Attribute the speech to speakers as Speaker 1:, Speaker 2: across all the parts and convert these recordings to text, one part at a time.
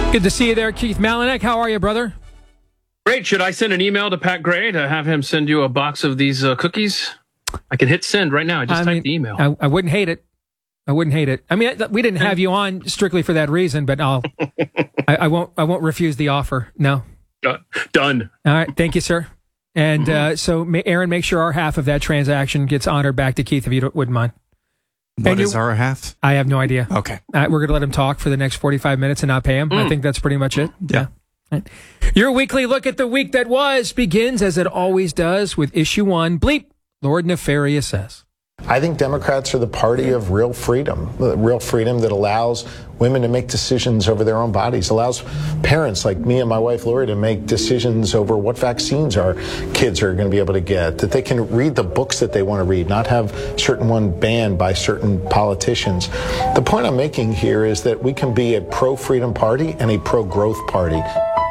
Speaker 1: Good to see you there, Keith Malinek. How are you, brother?
Speaker 2: Great. Should I send an email to Pat Gray to have him send you a box of these cookies? I can hit send right now. I just typed the email.
Speaker 1: I wouldn't hate it. I wouldn't hate it. I mean, we didn't have you on strictly for that reason, but I won't refuse the offer. No.
Speaker 2: Done.
Speaker 1: All right. Thank you, sir. And so, Aaron, make sure our half of that transaction gets honored back to Keith, if you wouldn't mind.
Speaker 3: What is our half?
Speaker 1: I have no idea.
Speaker 3: Okay.
Speaker 1: We're going to let him talk for the next 45 minutes and not pay him. I think that's pretty much it.
Speaker 3: Yeah.
Speaker 1: Right. Your weekly look at the week that was begins, as it always does, with issue 1. Bleep, Lord Nefarious says.
Speaker 4: I think Democrats are the party of real freedom that allows women to make decisions over their own bodies, allows parents like me and my wife Lori to make decisions over what vaccines our kids are going to be able to get, that they can read the books that they want to read, not have certain one banned by certain politicians. The point I'm making here is that we can be a pro-freedom party and a pro-growth party.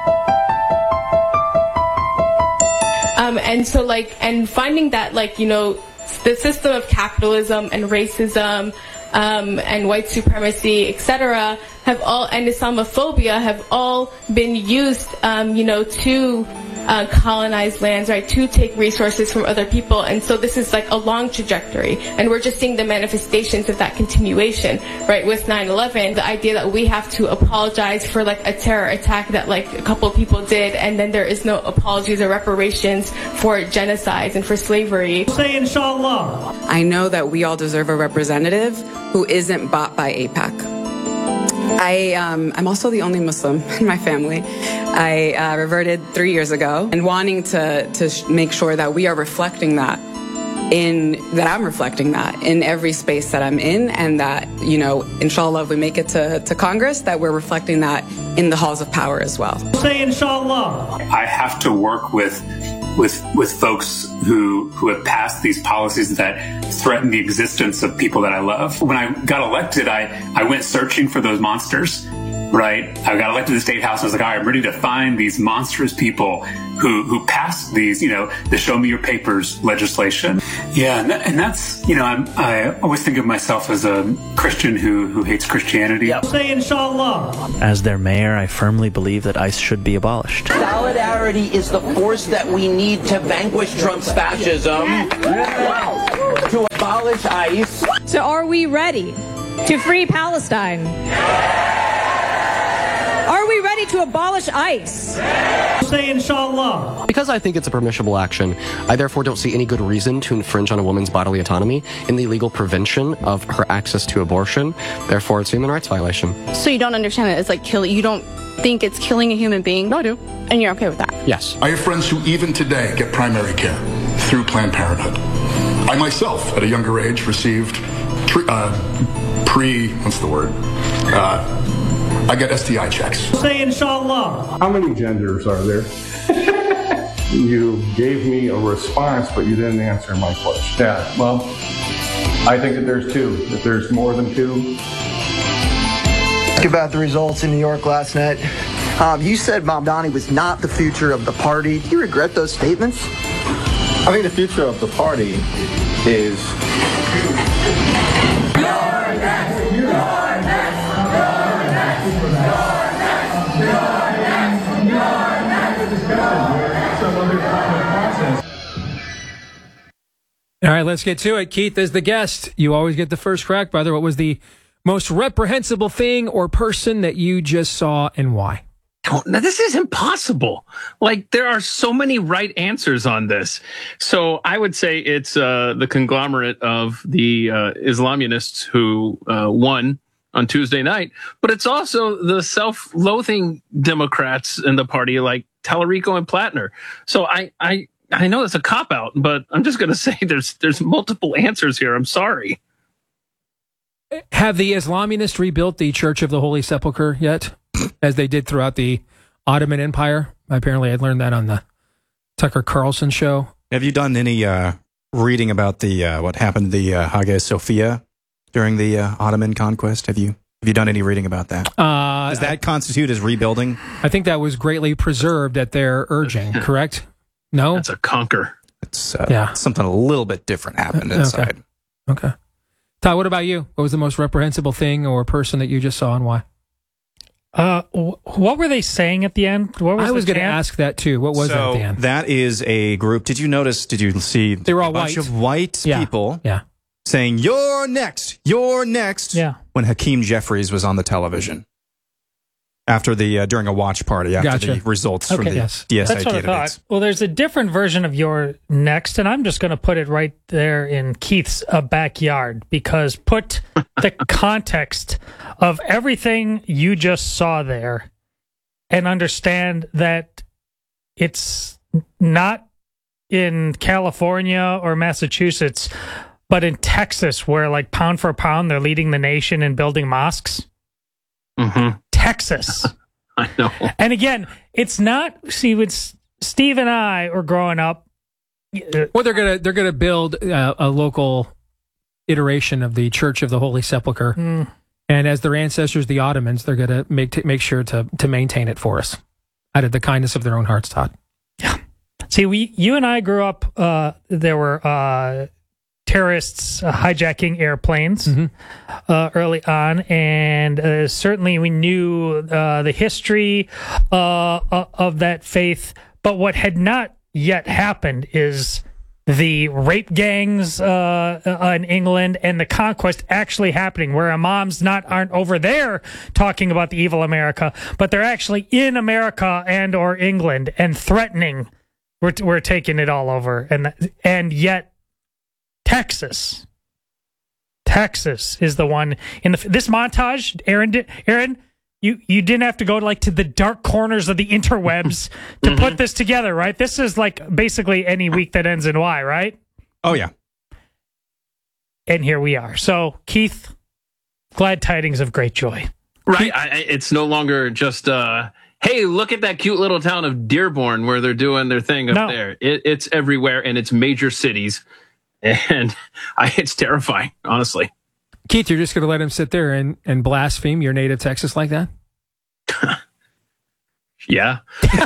Speaker 5: And finding that, the system of capitalism and racism and white supremacy, etc., and Islamophobia have all been used, to colonize lands, right, to take resources from other people. And so this is like a long trajectory. And we're just seeing the manifestations of that continuation, right, with 9/11, the idea that we have to apologize for a terror attack that a couple of people did, and then there is no apologies or reparations for genocides and for slavery.
Speaker 6: Say inshallah.
Speaker 7: I know that we all deserve a representative who isn't bought by AIPAC. I'm also the only Muslim in my family. I reverted 3 years ago, and wanting to make sure that we are reflecting that, I'm reflecting that in every space that I'm in, and that, inshallah, if we make it to Congress, that we're reflecting that in the halls of power as well.
Speaker 6: Say inshallah.
Speaker 8: I have to work with folks who have passed these policies that threaten the existence of people that I love. When I got elected, I went searching for those monsters, right? I got elected to the State House, and I was like, all right, I'm ready to find these monstrous people who passed these, the Show Me Your Papers legislation. Yeah, and that's, I always think of myself as a Christian who hates Christianity.
Speaker 6: Yep. Say inshallah.
Speaker 9: As their mayor, I firmly believe that ICE should be abolished.
Speaker 10: Solidarity is the force that we need to vanquish Trump's fascism, to abolish ICE.
Speaker 11: So are we ready to free Palestine? Are we ready to abolish ICE?
Speaker 6: Say inshallah.
Speaker 12: Because I think it's a permissible action, I therefore don't see any good reason to infringe on a woman's bodily autonomy in the legal prevention of her access to abortion. Therefore, it's a human rights violation.
Speaker 13: So you don't understand it? It's like you don't think it's killing a human being?
Speaker 12: No, I do.
Speaker 13: And you're okay with that?
Speaker 12: Yes.
Speaker 14: I have friends who even today get primary care through Planned Parenthood. I myself, at a younger age, received I get STI checks.
Speaker 6: Say inshallah.
Speaker 15: How many genders are there? You gave me a response, but you didn't answer my question. Yeah, well, I think that there's two. If there's more than two.
Speaker 16: About the results in New York last night. You said Mamdani was not the future of the party. Do you regret those statements?
Speaker 15: I think the future of the party is...
Speaker 1: All right, let's get to it. Keith is the guest. You always get the first crack, brother. What was the most reprehensible thing or person that you just saw, and why?
Speaker 2: Now, this is impossible. There are so many right answers on this. So I would say it's the conglomerate of the Islamists who won on Tuesday night, but it's also the self-loathing Democrats in the party like Tallarico and Plattner. So I know it's a cop-out, but I'm just going to say there's multiple answers here. I'm sorry.
Speaker 1: Have the Islamists rebuilt the Church of the Holy Sepulchre yet, as they did throughout the Ottoman Empire? Apparently, I learned that on the Tucker Carlson show.
Speaker 3: Have you done any reading about the what happened to the Hagia Sophia during the Ottoman conquest? Have you done any reading about that? Does that constitute as rebuilding?
Speaker 1: I think that was greatly preserved at their urging, correct? No?
Speaker 2: That's a conquer.
Speaker 3: It's something a little bit different happened inside.
Speaker 1: Okay. Todd, what about you? What was the most reprehensible thing or person that you just saw, and why?
Speaker 17: What were they saying at the end?
Speaker 1: I was going to ask that too. What was that at the end?
Speaker 3: That is a group. Did you see
Speaker 1: they were all
Speaker 3: a bunch
Speaker 1: white.
Speaker 3: of white people saying, "You're next, you're next," when Hakeem Jeffries was on the television after during a watch party after the results from the DSA
Speaker 17: That's what
Speaker 3: candidates.
Speaker 17: I thought. Well, there's a different version of "You're next," and I'm just going to put it right there in Keith's backyard, because put the context of everything you just saw there and understand that it's not in California or Massachusetts, but in Texas, where like pound for pound, they're leading the nation in building mosques.
Speaker 2: Mm-hmm.
Speaker 17: Texas.
Speaker 2: I know.
Speaker 17: And again, it's not, see, when Steve and I were growing up.
Speaker 1: Well, they're gonna build a local iteration of the Church of the Holy Sepulchre. And as their ancestors, the Ottomans, they're going to make sure to maintain it for us out of the kindness of their own hearts, Todd.
Speaker 17: Yeah. See, you and I grew up, there were terrorists hijacking airplanes early on, and certainly we knew the history of that faith. But what had not yet happened is the rape gangs in England and the conquest actually happening, where imams aren't over there talking about the evil America, but they're actually in America and or England and threatening we're taking it all over. And yet Texas is the one in this montage. Aaron, you didn't have to go to the dark corners of the interwebs to put this together, right? This is like basically any week that ends in Y, right?
Speaker 3: Oh, yeah.
Speaker 17: And here we are. So, Keith, glad tidings of great joy.
Speaker 2: Right. It's no longer just, hey, look at that cute little town of Dearborn where they're doing their thing up there. It's everywhere, and it's major cities. And it's terrifying, honestly.
Speaker 1: Keith, you're just going to let him sit there and blaspheme your native Texas like that?
Speaker 2: Yeah.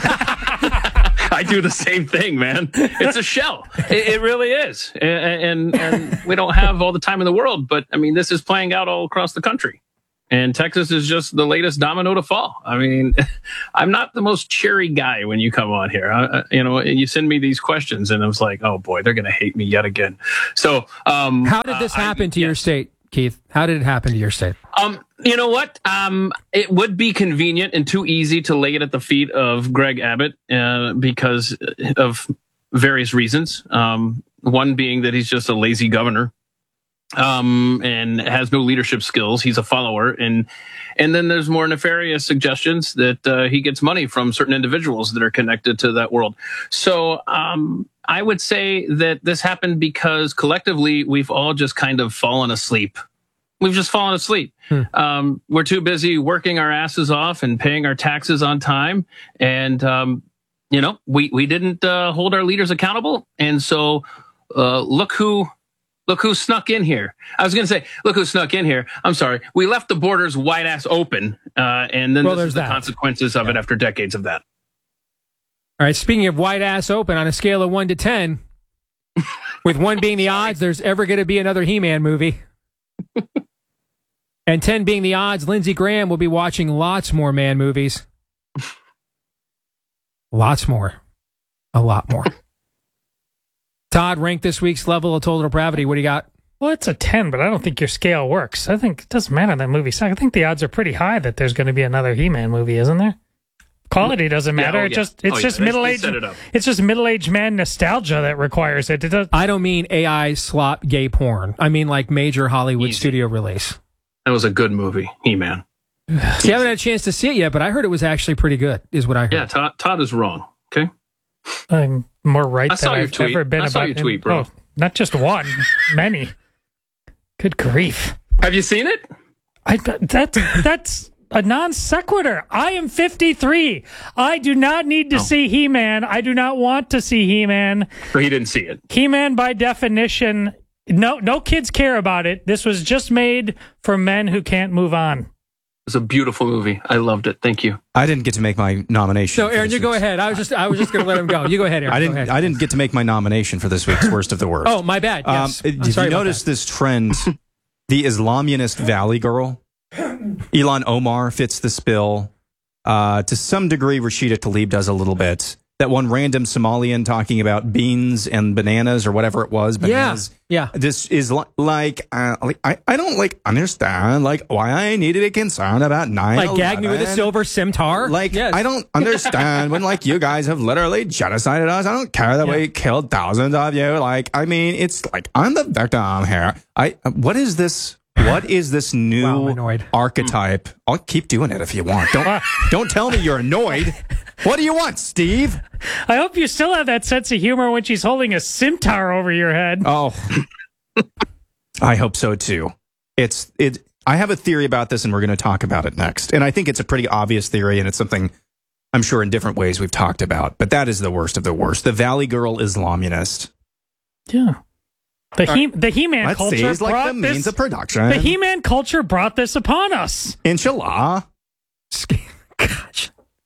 Speaker 2: I do the same thing, man. It's a shell. It really is. And we don't have all the time in the world, but I mean, this is playing out all across the country. And Texas is just the latest domino to fall. I mean, I'm not the most cheery guy when you come on here. You send me these questions and I was like, oh boy, they're going to hate me yet again. So,
Speaker 1: how did this happen to your state, Keith? How did it happen to your state?
Speaker 2: You know what? It would be convenient and too easy to lay it at the feet of Greg Abbott because of various reasons. One being that he's just a lazy governor. And has no leadership skills. He's a follower. And then there's more nefarious suggestions that he gets money from certain individuals that are connected to that world. So I would say that this happened because collectively we've all just kind of fallen asleep. We've just fallen asleep. We're too busy working our asses off and paying our taxes on time. And, we didn't hold our leaders accountable. And so look who snuck in here. I was going to say, look who snuck in here. I'm sorry. We left the borders wide ass open. And then there's the consequences of it after decades of that.
Speaker 1: All right. Speaking of wide ass open, on a scale of 1 to 10, with 1 being the odds there's ever going to be another He-Man movie, and 10 being the odds Lindsey Graham will be watching lots more Man movies. Lots more. A lot more. Todd, rank this week's level of total depravity. What do you got?
Speaker 17: Well, it's a 10, but I don't think your scale works. I think it doesn't matter that movie. I think the odds are pretty high that there's going to be another He-Man movie, isn't there? Quality doesn't matter. It's just middle-aged. It's just middle-aged man nostalgia that requires it.
Speaker 1: I don't mean AI slop gay porn. I mean like major Hollywood studio release.
Speaker 2: That was a good movie, He-Man.
Speaker 1: You haven't had a chance to see it yet, but I heard it was actually pretty good, is what I heard.
Speaker 2: Yeah, Todd is wrong. Okay.
Speaker 17: I'm more right than I've ever been
Speaker 2: I
Speaker 17: about.
Speaker 2: saw your tweet, bro.
Speaker 17: Oh, not just one, many. Good grief!
Speaker 2: Have you seen it?
Speaker 17: That's a non sequitur. I am 53. I do not need to see He-Man. I do not want to see He-Man.
Speaker 2: So he didn't see it.
Speaker 17: He-Man, by definition, no kids care about it. This was just made for men who can't move on.
Speaker 2: It was a beautiful movie. I loved it. Thank you.
Speaker 3: I didn't get to make my nomination.
Speaker 1: No, Aaron, you go ahead. I was just going to let him go. You go ahead, Aaron.
Speaker 3: I didn't get to make my nomination for this week's Worst of the Worst.
Speaker 1: Oh, my bad. Yes.
Speaker 3: Did you notice this trend? The Islamunist Valley Girl, Ilhan Omar fits this bill. To some degree, Rashida Tlaib does a little bit. That one random Somalian talking about beans and bananas or whatever it was. Bananas.
Speaker 1: Yeah.
Speaker 3: This is I don't understand why I need to be concerned about 9/11.
Speaker 1: Like gag me with a silver scimitar. Yes.
Speaker 3: I don't understand when you guys have literally genocided us. I don't care that we killed thousands of you. It's I'm the victim here. What is this? What is this new archetype? I'll keep doing it if you want. Don't tell me you're annoyed. What do you want, Steve?
Speaker 17: I hope you still have that sense of humor when she's holding a scimitar over your head.
Speaker 3: Oh, I hope so too. I have a theory about this, and we're going to talk about it next. And I think it's a pretty obvious theory, and it's something I'm sure in different ways we've talked about. But that is the worst of the worst. The Valley Girl Islamunist.
Speaker 17: Yeah. The He-Man culture brought
Speaker 3: the means of production.
Speaker 17: The He-Man culture brought this upon us.
Speaker 3: Inshallah.
Speaker 1: Gosh.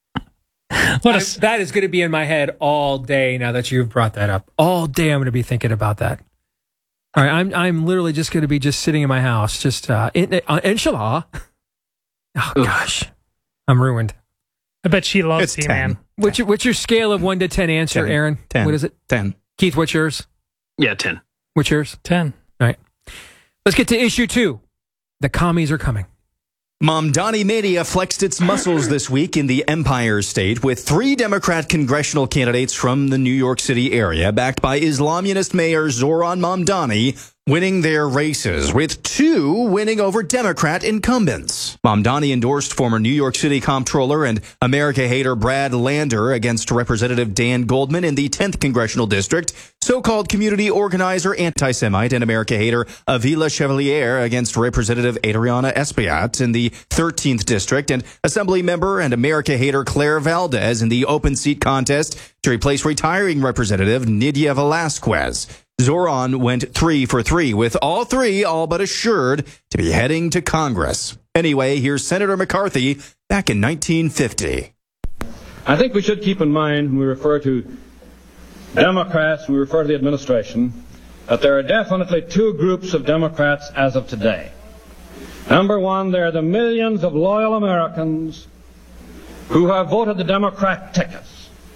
Speaker 1: That is going to be in my head all day now that you've brought that up. All day I'm going to be thinking about that. All right, I'm literally just going to be just sitting in my house, just inshallah. Oh gosh, I'm ruined.
Speaker 17: I bet she loves He-Man.
Speaker 1: What's your scale of 1 to 10 answer,
Speaker 3: 10.
Speaker 1: Aaron?
Speaker 3: 10.
Speaker 1: What is it?
Speaker 3: 10.
Speaker 1: Keith, what's yours?
Speaker 2: Yeah, 10.
Speaker 1: What's yours?
Speaker 17: 10.
Speaker 1: All right. Let's get to issue 2. The commies are coming.
Speaker 3: Mamdani Mania flexed its muscles this week in the Empire State with 3 Democrat congressional candidates from the New York City area, backed by Islamunist Mayor Zoran Mamdani, winning their races, with 2 winning over Democrat incumbents. Mamdani endorsed former New York City Comptroller and America hater Brad Lander against Representative Dan Goldman in the 10th Congressional District, so-called community organizer, anti-Semite, and America hater Avila Chevalier against Representative Adriana Espaillat in the 13th District, and Assembly member and America hater Claire Valdez in the open seat contest to replace retiring Representative Nydia Velázquez. Zoran went 3 for 3, with all 3 all but assured to be heading to Congress. Anyway, here's Senator McCarthy back in 1950.
Speaker 18: I think we should keep in mind when we refer to Democrats, we refer to the administration, that there are definitely 2 groups of Democrats as of today. Number one, there are the millions of loyal Americans who have voted the Democrat tickets.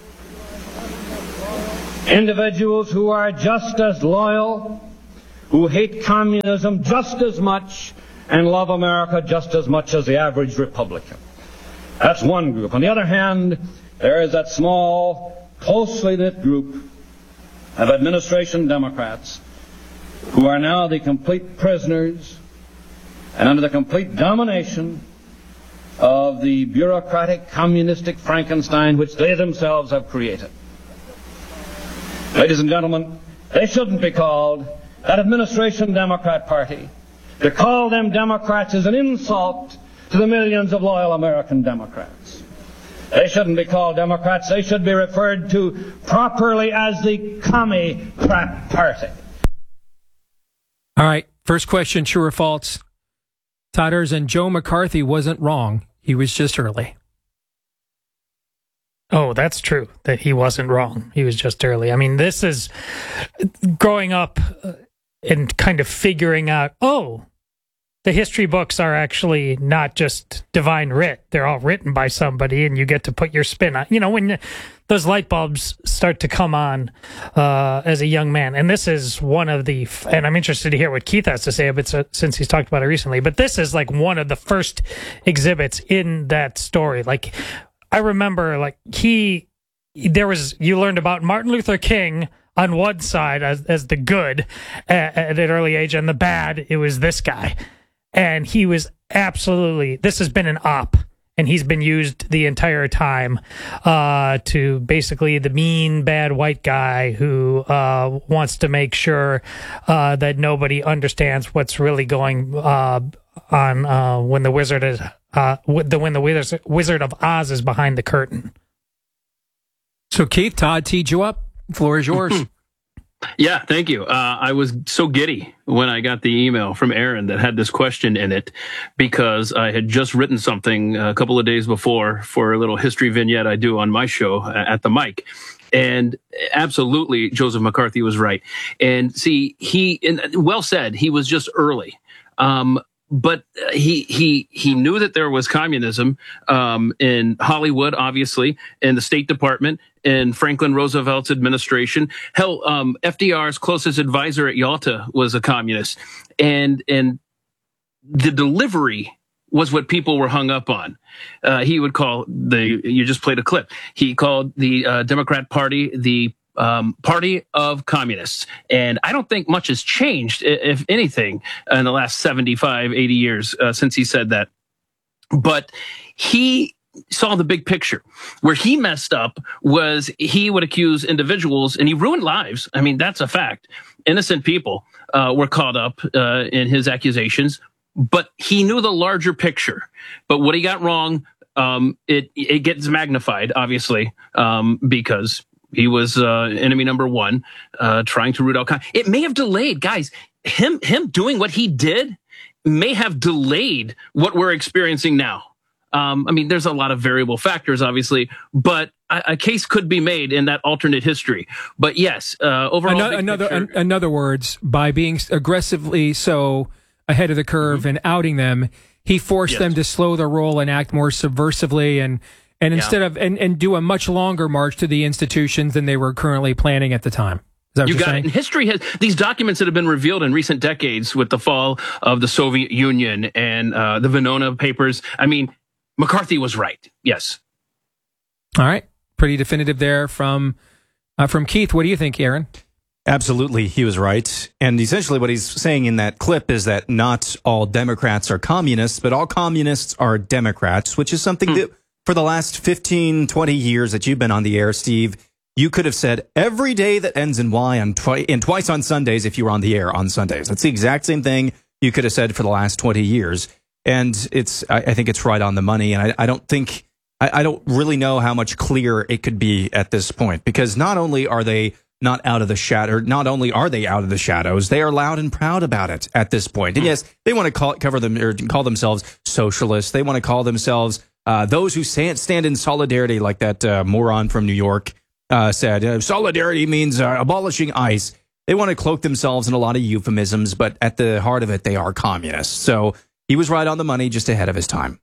Speaker 18: Individuals who are just as loyal, who hate communism just as much, and love America just as much as the average Republican. That's one group. On the other hand, there is that small, closely knit group of administration Democrats who are now the complete prisoners and under the complete domination of the bureaucratic, communistic Frankenstein which they themselves have created. Ladies and gentlemen, they shouldn't be called that administration Democrat Party. To call them Democrats is an insult to the millions of loyal American Democrats. They shouldn't be called Democrats. They should be referred to properly as the Commie Crap Party.
Speaker 1: All right, first question, true or false? Todders, and Joe McCarthy wasn't wrong. He was just early.
Speaker 17: Oh, that's true, that he wasn't wrong. He was just early. I mean, this is growing up and kind of figuring out, the history books are actually not just divine writ. They're all written by somebody, and you get to put your spin on. When those light bulbs start to come on as a young man. And this is one of the, and I'm interested to hear what Keith has to say a bit since he's talked about it recently, but this is like one of the first exhibits in that story. Like, I remember, you learned about Martin Luther King on one side as the good at an early age, and the bad, it was this guy. And he was absolutely, this has been an op, and he's been used the entire time to basically the mean, bad white guy who wants to make sure that nobody understands what's really going on when the Wizard is when the Wizard of Oz is behind the curtain.
Speaker 1: So, Keith, Todd teed you up. The floor is yours.
Speaker 2: Yeah, thank you. I was so giddy when I got the email from Aaron that had this question in it, because I had just written something a couple of days before for a little history vignette I do on my show at the mic. And absolutely, Joseph McCarthy was right. And see, well said, he was just early. but he knew that there was communism in Hollywood, obviously, in the State Department, in Franklin Roosevelt's administration. Hell, FDR's closest advisor at Yalta was a communist, and the delivery was what people were hung up on. He would call you just played a clip. He called the Democrat Party the party of communists. And I don't think much has changed, if anything, in the last 75, 80 years since he said that. But he saw the big picture. Where he messed up was he would accuse individuals, and he ruined lives. I mean, that's a fact. Innocent people were caught up in his accusations, but he knew the larger picture. But what he got wrong, it gets magnified, obviously, because he was enemy number one, trying to root out. It may have delayed, guys. Him doing what he did may have delayed what we're experiencing now. I mean, there's a lot of variable factors, obviously, but a case could be made in that alternate history. But yes, overall,
Speaker 1: in other words, by being aggressively so ahead of the curve and outing them, he forced them to slow their roll and act more subversively and instead of and do a much longer march to the institutions than they were currently planning at the time. Is that what
Speaker 2: you
Speaker 1: you're
Speaker 2: got
Speaker 1: saying?
Speaker 2: it. And history has these documents that have been revealed in recent decades with the fall of the Soviet Union and the Venona Papers. I mean, McCarthy was right. Yes.
Speaker 1: All right. Pretty definitive there from Keith. What do you think, Aaron?
Speaker 3: Absolutely, he was right. And essentially what he's saying in that clip is that not all Democrats are communists, but all communists are Democrats, which is something that for the last 15, 20 years that you've been on the air, Steve, you could have said every day that ends in Y and twice on Sundays if you were on the air on Sundays. That's the exact same thing you could have said for the last 20 years. And I think it's right on the money. And I don't really know how much clearer it could be at this point, because not only are they not out of the shadow, not only are they out of the shadows, they are loud and proud about it at this point. And yes, they want to call themselves socialists. They want to call themselves those who stand in solidarity, like that moron from New York said. Solidarity means abolishing ICE. They want to cloak themselves in a lot of euphemisms, but at the heart of it, they are communists. So he was right on the money, just ahead of his time.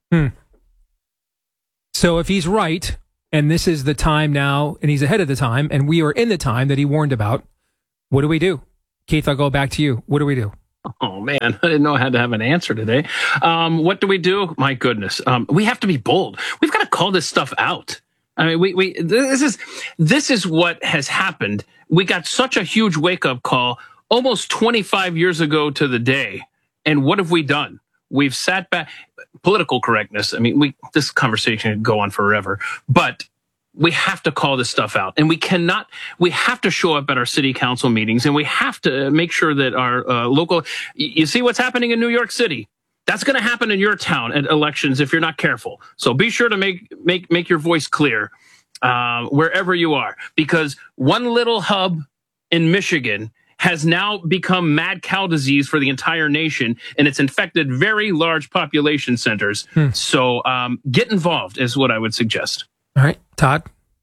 Speaker 1: So if he's right, and this is the time now, and he's ahead of the time, and we are in the time that he warned about, what do we do? Keith, I'll go back to you. What do we do?
Speaker 2: Oh, man, I didn't know I had to have an answer today. What do we do? My goodness. We have to be bold. We've got to call this stuff out. I mean, this is what has happened. We got such a huge wake-up call almost 25 years ago to the day. And what have we done? We've sat back. Political correctness. I mean, this conversation could go on forever, but we have to call this stuff out, and we have to show up at our city council meetings, and we have to make sure that our local, you see what's happening in New York City. That's going to happen in your town at elections if you're not careful. So be sure to make your voice clear wherever you are, because one little hub in Michigan has now become mad cow disease for the entire nation, and it's infected very large population centers. So get involved is what I would suggest.
Speaker 1: All right, Todd.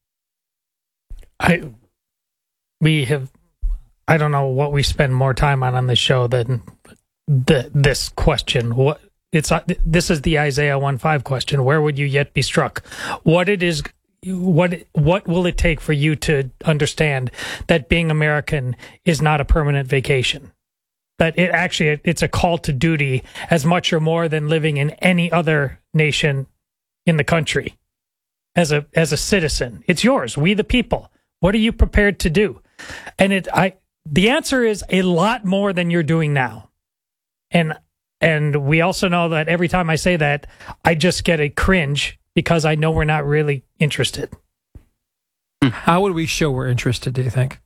Speaker 17: I don't know what we spend more time on this show than this question. This is the Isaiah 1:5 question. Where would you yet be struck? What will it take for you to understand that being American is not a permanent vacation? That it's a call to duty as much or more than living in any other nation in the country. As a citizen, it's yours. We the people. What are you prepared to do? And the answer is a lot more than you're doing now. And we also know that every time I say that, I just get a cringe, because I know we're not really interested.
Speaker 1: How would we show we're interested, do you think?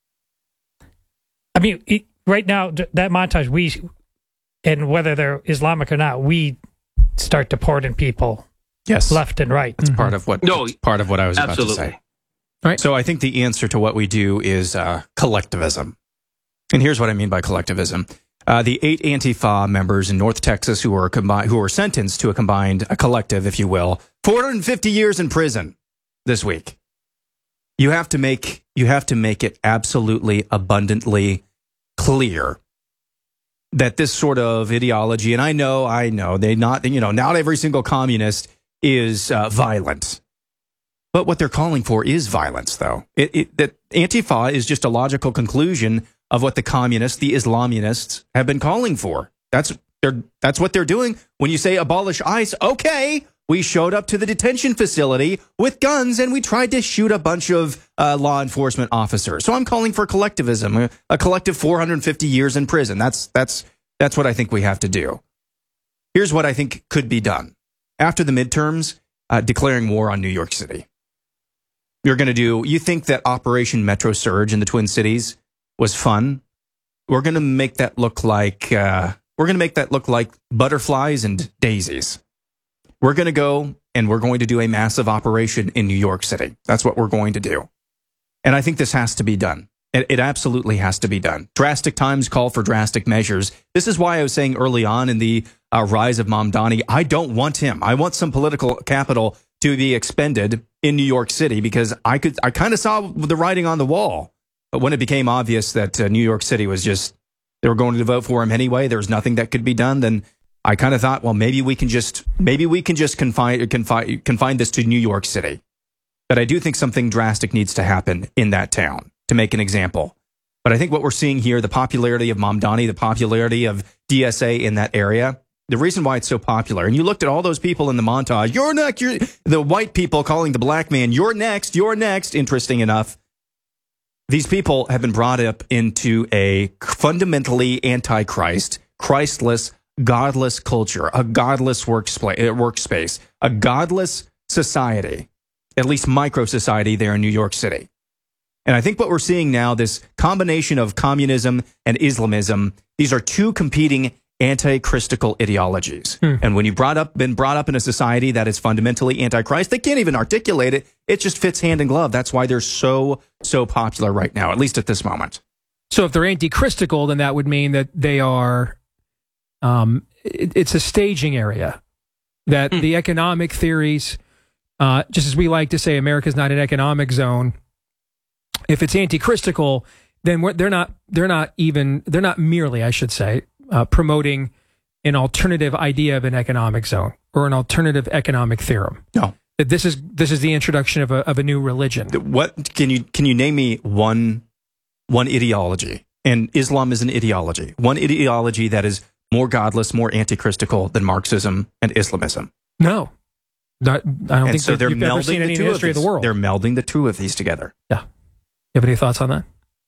Speaker 17: I mean, right now, that montage, and whether they're Islamic or not, we start deporting people left and right.
Speaker 3: That's part of what I was about to say.
Speaker 1: All right.
Speaker 3: So I think the answer to what we do is collectivism. And here's what I mean by collectivism. The 8 Antifa members in North Texas who were sentenced to a collective, if you will, 450 years in prison this week. You have to make it absolutely abundantly clear that this sort of ideology, and I know, not every single communist is violent. But what they're calling for is violence, though. That Antifa is just a logical conclusion of what the communists, the Islamists, have been calling for. That's what they're doing. When you say abolish ICE, okay, we showed up to the detention facility with guns and we tried to shoot a bunch of law enforcement officers. So I'm calling for collectivism, a collective 450 years in prison. That's what I think we have to do. Here's what I think could be done. After the midterms, declaring war on New York City. You think that Operation Metro Surge in the Twin Cities was fun? We're going to make that look like butterflies and daisies. We're going to go and we're going to do a massive operation in New York City. That's what we're going to do. And I think this has to be done. It absolutely has to be done. Drastic times call for drastic measures. This is why I was saying early on in the rise of Mamdani, I don't want him. I want some political capital to be expended in New York City, because I kind of saw the writing on the wall. But when it became obvious that New York City was they were going to vote for him anyway, there was nothing that could be done, then I kind of thought, well, maybe we can just confine this to New York City. But I do think something drastic needs to happen in that town, to make an example. But I think what we're seeing here, the popularity of Mamdani, the popularity of DSA in that area, the reason why it's so popular, and you looked at all those people in the montage, you're next, the white people calling the black man, you're next, interesting enough. These people have been brought up into a fundamentally anti-Christ, Christless, godless culture, a godless workspace, a godless society, at least micro-society there in New York City. And I think what we're seeing now, this combination of communism and Islamism, these are two competing anti-Christical ideologies. And when you've been brought up in a society that is fundamentally anti-Christ, they can't even articulate it. It just fits hand in glove. That's why they're so popular right now, at least at this moment.
Speaker 1: So if they're anti-Christical, then that would mean that they are, it's a staging area, that the economic theories, just as we like to say, America's not an economic zone. If it's anti-Christical, then they're not merely, I should say, promoting an alternative idea of an economic zone or an alternative economic theorem.
Speaker 3: No,
Speaker 1: that this is the introduction of a new religion.
Speaker 3: What can you name me one ideology? And Islam is an ideology. One ideology that is more godless, more anti-Christical than Marxism and Islamism.
Speaker 1: No, I don't think so. You've ever seen any in the history of the world.
Speaker 3: They're melding the two of these together.
Speaker 1: Yeah. You have any thoughts on that?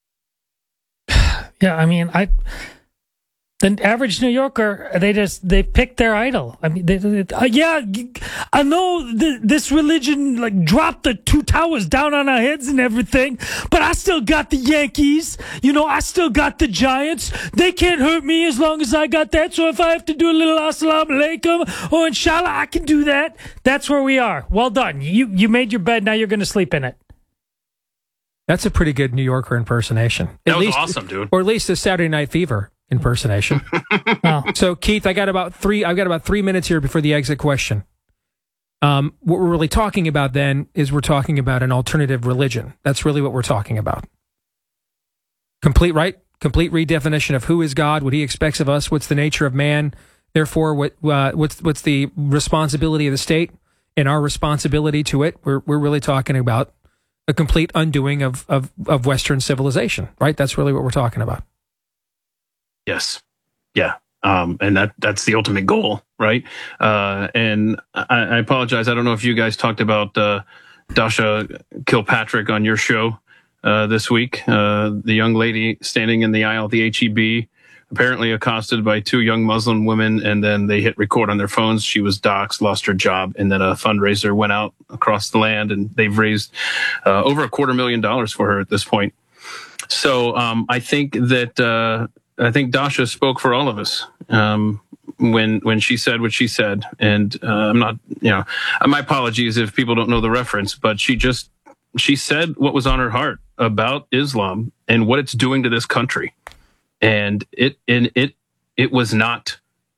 Speaker 17: Yeah, I mean, the average New Yorker, they pick their idol. I mean, I know this religion dropped the two towers down on our heads and everything, but I still got the Yankees. I still got the Giants. They can't hurt me as long as I got that. So if I have to do a little assalamu alaikum or inshallah, I can do that. That's where we are. Well done. You made your bed. Now you're going to sleep in it.
Speaker 1: That's a pretty good New Yorker impersonation.
Speaker 2: That was awesome, dude.
Speaker 1: Or at least a Saturday Night Fever impersonation. So, Keith, I've got about 3 minutes here before the exit question. What we're really talking about then is we're talking about an alternative religion. That's really what we're talking about. Complete redefinition of who is God, what he expects of us, what's the nature of man, therefore what's the responsibility of the state and our responsibility to it. We're really talking about a complete undoing of Western civilization, right? That's really what we're talking about.
Speaker 2: Yes. Yeah. And that's the ultimate goal, right? And I apologize. I don't know if you guys talked about Dasha Kilpatrick on your show this week. The young lady standing in the aisle at the H-E-B, apparently accosted by 2 young Muslim women, and then they hit record on their phones. She was doxxed, lost her job, and then a fundraiser went out across the land, and they've raised over $250,000 for her at this point. So I think that Dasha spoke for all of us when she said what she said, and I'm not, my apologies if people don't know the reference, but she said what was on her heart about Islam and what it's doing to this country. And it was not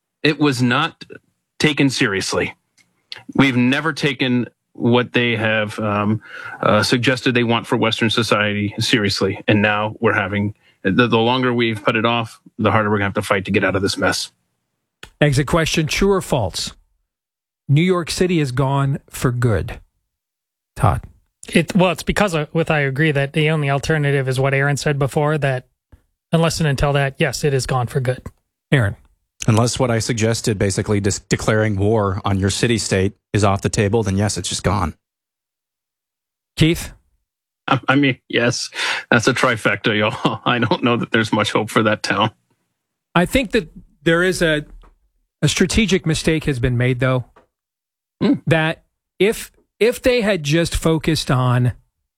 Speaker 2: taken seriously. We've never taken what they have suggested they want for Western society seriously, and now we're having the longer we've put it off, the harder we're going to have to fight to get out of this mess.
Speaker 1: Exit question, true or false? New York City is gone for good. Todd?
Speaker 17: It's because I agree that the only alternative is what Aaron said before, that unless and until that, yes, it is gone for good.
Speaker 1: Aaron?
Speaker 3: Unless what I suggested, basically declaring war on your city-state, is off the table, then yes, it's just gone.
Speaker 1: Keith?
Speaker 2: I mean, yes, that's a trifecta, y'all. I don't know that there's much hope for that town.
Speaker 1: I think that there is a strategic mistake has been made, though, that if they had just focused on,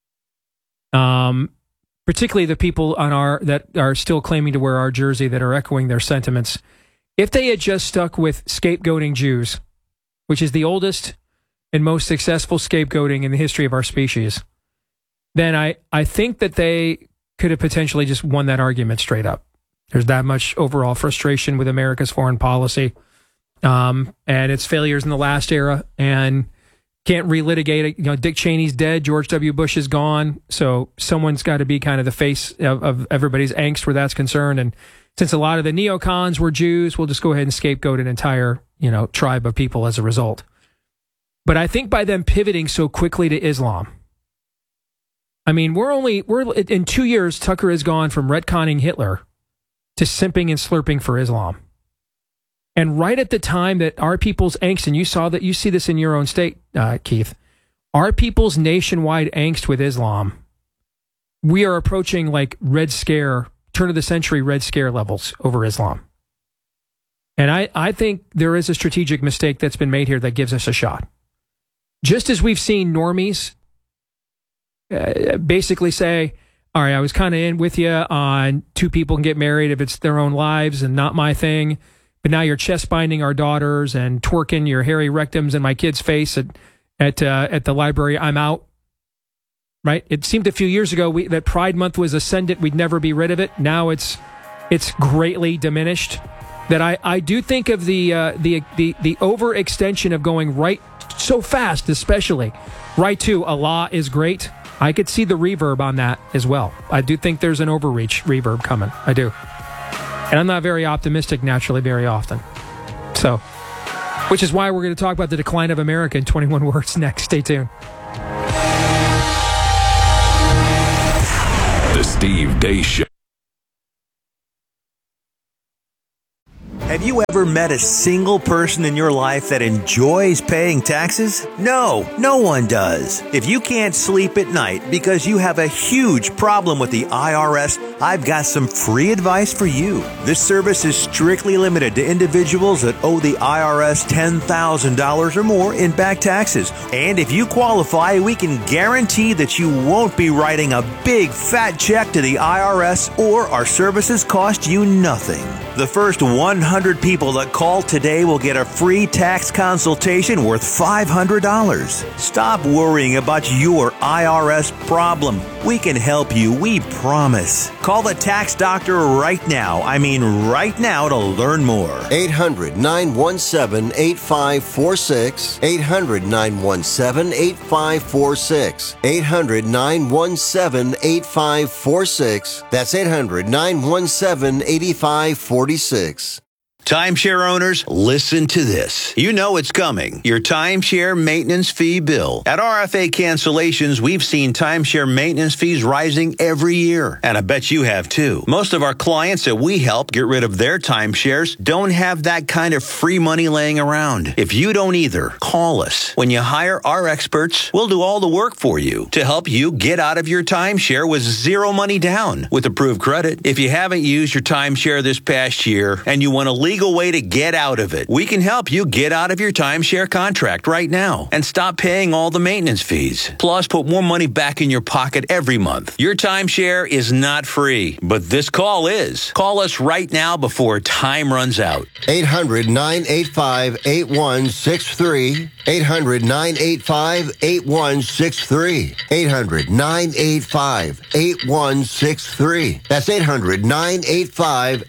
Speaker 1: particularly the people that are still claiming to wear our jersey, that are echoing their sentiments, if they had just stuck with scapegoating Jews, which is the oldest and most successful scapegoating in the history of our species, then I think that they could have potentially just won that argument straight up. There's that much overall frustration with America's foreign policy and its failures in the last era, and can't relitigate it. You know, Dick Cheney's dead, George W. Bush is gone, so someone's got to be kind of the face of everybody's angst where that's concerned. And since a lot of the neocons were Jews, we'll just go ahead and scapegoat an entire, tribe of people as a result. But I think by them pivoting so quickly to Islam, I mean, we're in 2 years, Tucker has gone from retconning Hitler to simping and slurping for Islam. And right at the time that our people's angst, and you see this in your own state, Keith, our people's nationwide angst with Islam, we are approaching like Red Scare, turn of the century Red Scare levels over Islam. And I think there is a strategic mistake that's been made here that gives us a shot. Just as we've seen normies basically say, all right, I was kind of in with you on two people can get married if it's their own lives and not my thing, but now you're chest binding our daughters and twerking your hairy rectums in my kid's face at the library. I'm out. Right? It seemed a few years ago that Pride Month was ascendant. We'd never be rid of it. Now it's greatly diminished. That I do think of the overextension of going right so fast, especially right to Allah is great. I could see the reverb on that as well. I do think there's an overreach reverb coming. I do. And I'm not very optimistic naturally very often. So, which is why we're going to talk about the decline of America in 21 words next. Stay tuned.
Speaker 19: The Steve Deace Show.
Speaker 20: Have you ever met a single person in your life that enjoys paying taxes? No, no one does. If you can't sleep at night because you have a huge problem with the IRS, I've got some free advice for you. This service is strictly limited to individuals that owe the IRS $10,000 or more in back taxes. And if you qualify, we can guarantee that you won't be writing a big fat check to the IRS, or our services cost you nothing. The first 100 people that call today will get a free tax consultation worth $500. Stop worrying about your IRS problem. We can help you, we promise. Call the tax doctor right now. I mean right now to learn more.
Speaker 21: 800-917-8546. 800-917-8546. 800-917-8546. That's 800-917-8546.
Speaker 22: Timeshare owners, listen to this. You know it's coming. Your timeshare maintenance fee bill. At RFA Cancellations, we've seen timeshare maintenance fees rising every year. And I bet you have too. Most of our clients that we help get rid of their timeshares don't have that kind of free money laying around. If you don't either, call us. When you hire our experts, we'll do all the work for you to help you get out of your timeshare with zero money down with approved credit. If you haven't used your timeshare this past year and you want to legal way to get out of it, we can help you get out of your timeshare contract right now and stop paying all the maintenance fees. Plus, put more money back in your pocket every month. Your timeshare is not free, but this call is. Call us right now before time runs out.
Speaker 21: 800-985-8163. 800-985-8163. 800-985-8163. That's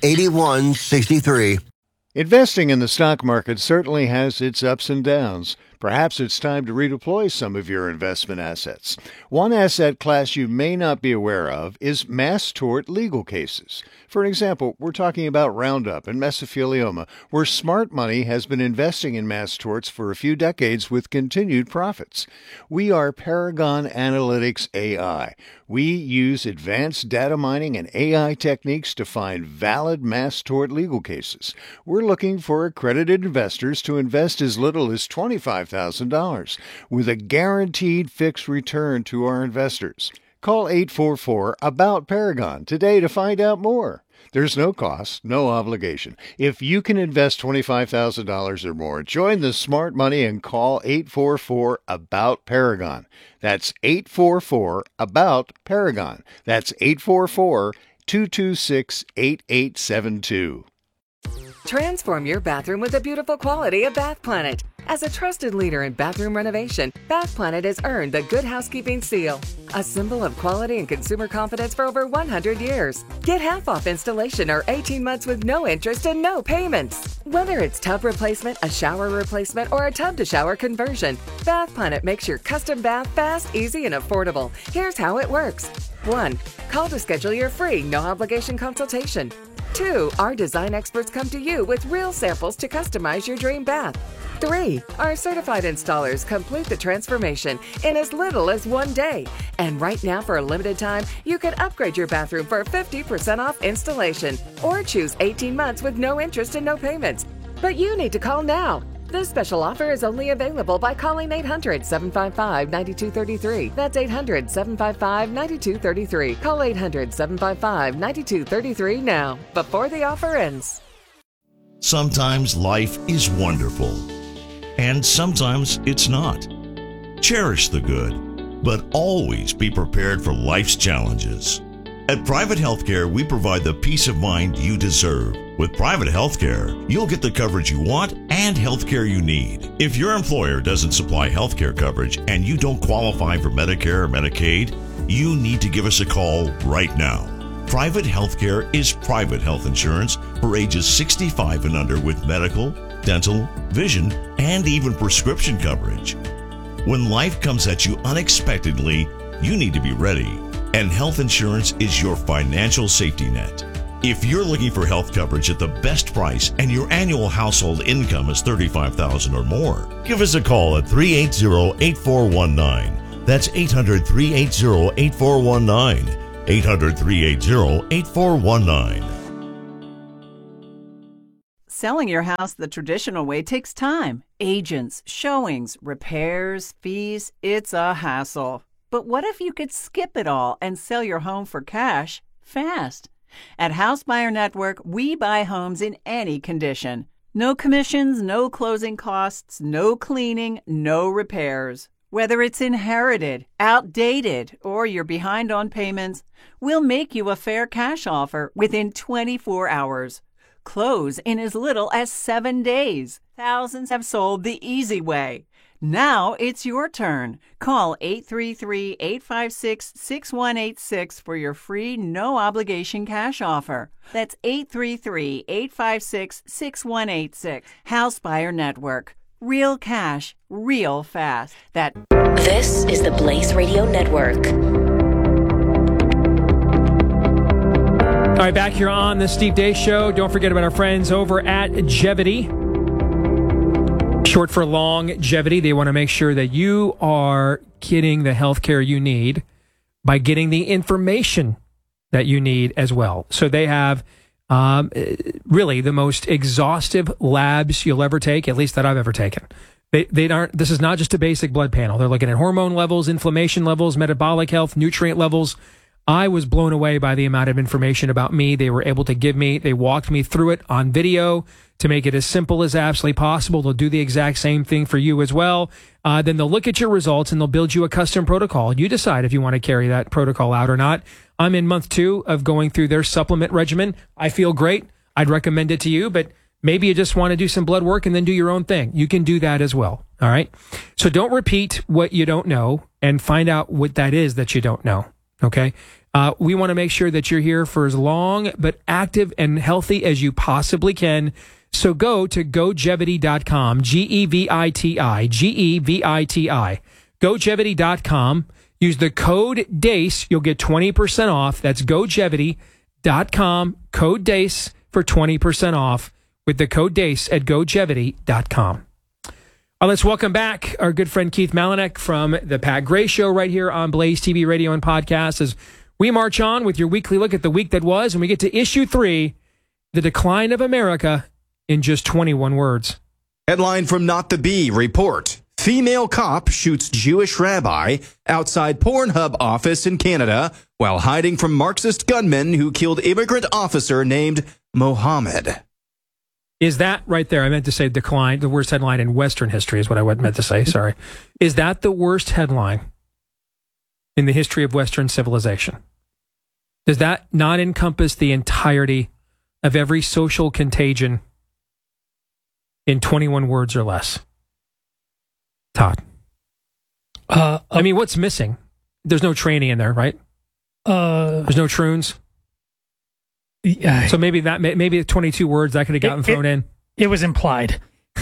Speaker 21: 800-985-8163.
Speaker 23: Investing in the stock market certainly has its ups and downs,
Speaker 4: Perhaps it's time to redeploy some of your investment assets. One asset class you may not be aware of is mass tort legal cases. For an example, we're talking about Roundup and mesothelioma, where smart money has been investing in mass torts for a few decades with continued profits. We are Paragon Analytics AI. We use advanced data mining and AI techniques to find valid mass tort legal cases. We're looking for accredited investors to invest as little as $25,000 with a guaranteed fixed return to our investors. Call 844-ABOUT-PARAGON today to find out more. There's no cost, no obligation. If you can invest $25,000 or more, join the smart money and call 844-ABOUT-PARAGON. That's 844-ABOUT-PARAGON. That's 844-226-8872.
Speaker 19: Transform your bathroom with the beautiful quality of Bath Planet. As a trusted leader in bathroom renovation, Bath Planet has earned the Good Housekeeping seal, a symbol of quality and consumer confidence for over 100 years. Get half off installation or 18 months with no interest and no payments. Whether it's tub replacement, a shower replacement, or a tub-to-shower conversion, Bath Planet makes your custom bath fast, easy, and affordable. Here's how it works. 1. Call to schedule your free, no-obligation consultation. 2. Our design experts come to you with real samples to customize your dream bath. 3. Our certified installers complete the transformation in as little as 1 day. And right now, for a limited time, you can upgrade your bathroom for 50% off installation or choose 18 months with no interest and no payments. But you need to call now. This special offer is only available by calling 800-755-9233. That's 800-755-9233. Call 800-755-9233 now, before the offer ends.
Speaker 23: Sometimes life is wonderful, and sometimes it's not. Cherish the good, but always be prepared for life's challenges. At Private Healthcare, we provide the peace of mind you deserve. With Private Healthcare, you'll get the coverage you want and healthcare you need. If your employer doesn't supply healthcare coverage and you don't qualify for Medicare or Medicaid, you need to give us a call right now. Private Healthcare is private health insurance for ages 65 and under with medical, dental, vision, and even prescription coverage. When life comes at you unexpectedly, you need to be ready, and health insurance is your financial safety net. If you're looking for health coverage at the best price and your annual household income is $35,000 or more, give us a call at 380-8419. That's 800-380-8419. 800-380-8419.
Speaker 24: Selling your house the traditional way takes time. Agents, showings, repairs, fees, it's a hassle. But what if you could skip it all and sell your home for cash fast? At House Buyer Network, we buy homes in any condition. No commissions, no closing costs, no cleaning, no repairs. Whether it's inherited, outdated, or you're behind on payments, we'll make you a fair cash offer within 24 hours. Close in as little as 7 days. Thousands have sold the easy way. Now it's your turn. Call 833-856-6186 for your free, no-obligation cash offer. That's 833-856-6186. House Buyer Network. Real cash, real fast.
Speaker 25: This is the Blaze Radio Network.
Speaker 1: All right, back here on the Steve Deace Show. Don't forget about our friends over at Gevity. Short for longevity. They want to make sure that you are getting the health care you need by getting the information that you need as well. So they have really the most exhaustive labs you'll ever take, at least that I've ever taken. This is not just a basic blood panel. They're looking at hormone levels, inflammation levels, metabolic health, nutrient levels. I was blown away by the amount of information about me they were able to give me. They walked me through it on video to make it as simple as absolutely possible. They'll do the exact same thing for you as well. Then they'll look at your results and they'll build you a custom protocol. You decide if you want to carry that protocol out or not. I'm in month 2 of going through their supplement regimen. I feel great. I'd recommend it to you, but maybe you just want to do some blood work and then do your own thing. You can do that as well. All right. So don't repeat what you don't know and find out what that is that you don't know. Okay. We want to make sure that you're here for as long but active and healthy as you possibly can. So go to GoJevity.com, Geviti, GoJevity.com. Use the code DACE. You'll get 20% off. That's GoJevity.com, code DACE for 20% off with the code DACE at GoJevity.com. Let's welcome back our good friend Keith Malinek from the Pat Gray Show right here on Blaze TV, radio, and podcast as we march on with your weekly look at the week that was, and we get to issue 3, the decline of America in just 21 words.
Speaker 3: Headline from Not the Bee report. Female cop shoots Jewish rabbi outside Pornhub office in Canada while hiding from Marxist gunmen who killed immigrant officer named Mohammed.
Speaker 1: Is that right there? I meant to say decline. The worst headline in Western history is what I meant to say. Sorry. Is that the worst headline in the history of Western civilization? Does that not encompass the entirety of every social contagion in 21 words or less? Todd. I mean, what's missing? There's no training in there, right? There's no troons. So maybe 22 words that could have gotten thrown in.
Speaker 17: It was implied.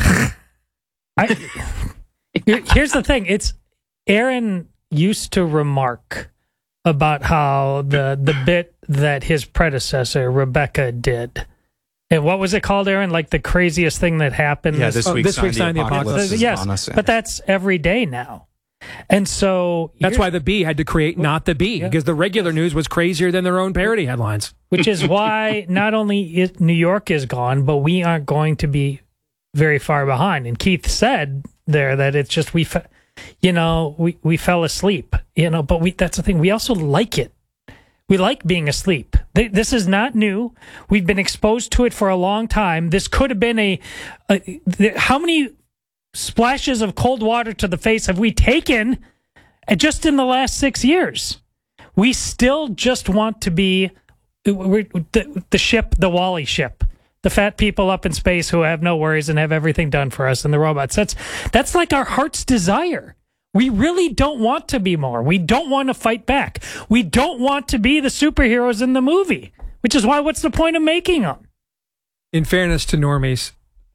Speaker 17: Here's the thing. Aaron used to remark about how the bit that his predecessor, Rebecca, did. And what was it called, Aaron? Like the craziest thing that happened?
Speaker 3: Yeah, this week's Sign the Apocalypse.
Speaker 17: Yes, but that's every day now. And so
Speaker 1: that's why the Bee had to create Not the Bee, because the regular news was crazier than their own parody headlines.
Speaker 17: Which is why not only New York is gone, but we aren't going to be very far behind. And Keith said there that it's just we fell asleep. But that's the thing. We also like it. We like being asleep. This is not new. We've been exposed to it for a long time. This could have been how many splashes of cold water to the face have we taken just in the last 6 years? We still just want to be the ship, the Wall-E ship, the fat people up in space who have no worries and have everything done for us, and the robots. That's like our heart's desire. We really don't want to be more. We don't want to fight back. We don't want to be the superheroes in the movie, which is why what's the point of making them?
Speaker 1: In fairness to normies,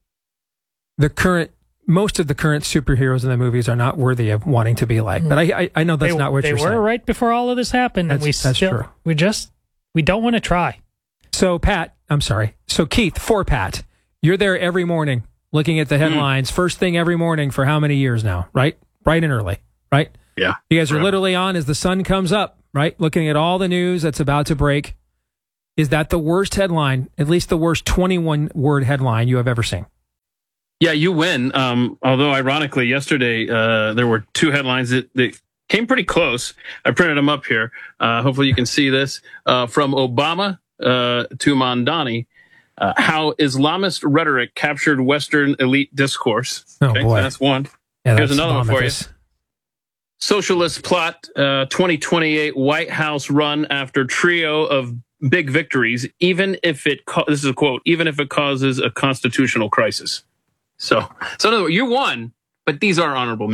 Speaker 1: most of the current superheroes in the movies are not worthy of wanting to be like. But I know that's not what you're saying.
Speaker 17: They were right before all of this happened, and
Speaker 1: that's true.
Speaker 17: We don't want to try.
Speaker 1: So Keith, for Pat, you're there every morning looking at the headlines, first thing every morning for how many years now, right? Bright and early, right?
Speaker 2: Yeah.
Speaker 1: You guys are literally on as the sun comes up, right? Looking at all the news that's about to break. Is that the worst headline, at least the worst 21-word headline you have ever seen?
Speaker 2: Yeah, you win. Although, ironically, yesterday there were 2 headlines that came pretty close. I printed them up here. Hopefully you can see this. From Obama to Mamdani, how Islamist rhetoric captured Western elite discourse.
Speaker 1: Oh, boy.
Speaker 2: So that's one.
Speaker 1: Yeah,
Speaker 2: here's another one for you. Socialist plot, 2028 White House run after trio of big victories, even if it this is a quote, even if it causes a constitutional crisis. So in other words, you won, but these are honorable